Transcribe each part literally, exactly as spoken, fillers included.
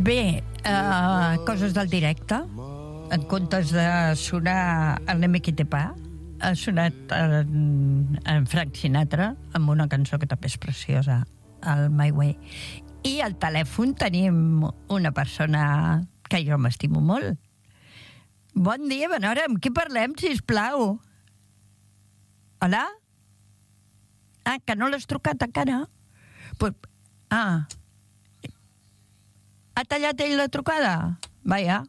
Bé, uh, coses del directe. En comptes de sonar el Neme qui te pa, ha sonat en, en Frank Sinatra amb una cançó que també és preciosa, el My Way. I al telèfon tenim una persona que jo m'estimo molt. Bon dia, Benora, amb qui parlem, sisplau? Hola? Ah, que no l'has trucat encara? Pues, ah. Ha tallat ell la trucada? Vaja.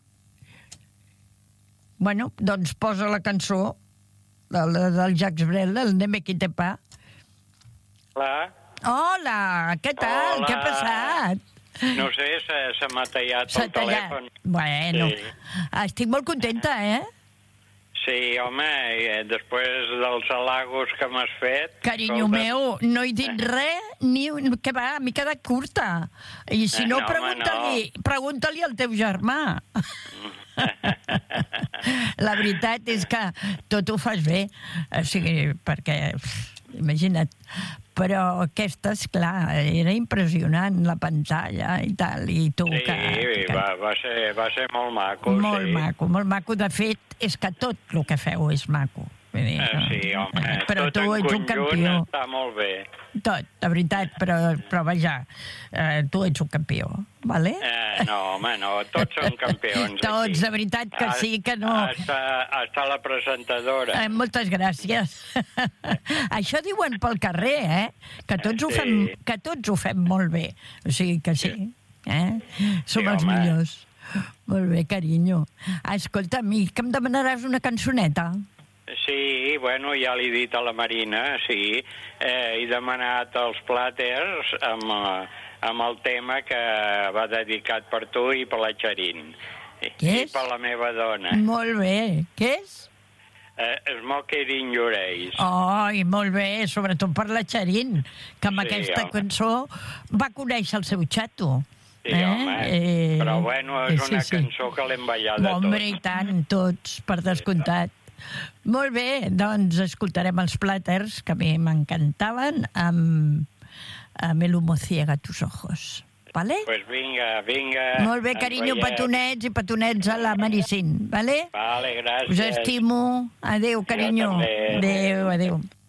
Bueno, doncs posa la cançó del, del Jacques Brel, el Neme qui te pa. Hola. Hola, què tal? Hola. Què ha passat? No sé, se, se m'ha tallat el telèfon. Bueno, sí. Estic molt contenta, eh? Sí, home, i després dels halagos que m'has fet... Carinyo escolta... meu, no he dit res, ni que va, m'he quedat curta. I si no, no pregunta-li no. pregunta-li al teu germà. La veritat és que tot ho fas bé, o sigui, perquè, imagina't, però aquesta, esclar, era impressionant, la pantalla i tal, i tu sí, que... que... Va, va, ser, va ser molt maco, molt sí. maco, molt maco. De fet, és que tot el que feu és maco. Vull dir, eh, sí, home, però tot tu en ets un campió. està molt bé. Tot, de veritat, però, però vaja, eh, tu ets un campió, vale? Eh, no, home, no, tots són campions. Tots, aquí. de veritat que sí, que no. Hasta, hasta la presentadora. Eh, moltes gràcies. Això diuen pel carrer, eh? Que tots, ho Sí. fem, que tots ho fem molt bé. O sigui que sí, eh? Som Sí, els home. millors. Molt bé, carinyo. Escolta, a mi, que em demanaràs una cançoneta? Sí, bueno, ja l'he dit a la Marina, sí. Eh, he demanat els plàters amb, eh, amb el tema que va dedicat per tu i per la Xarín. Què és? I per la meva dona. Molt bé. Què és? Eh, Smoker in your eyes. Ai, molt bé, sobretot per la Xarín, que amb Sí, aquesta home. cançó va conèixer el seu xato. Sí, home, Eh, però bueno, és sí, una sí. cançó que l'hem ballat de Hombre, tots. i tant, tots, per descomptat. Molt bé, doncs escoltarem els plàters, que a mi m'encantaven, amb, amb El humo ciega tus ojos. Vale? Pues vinga, vinga. Molt bé, ens carinyo, veiem. petonets i petonets a la Maricín, vale? Vale, gràcies. Us estimo. Adéu, carinyo. també. Adéu, adéu.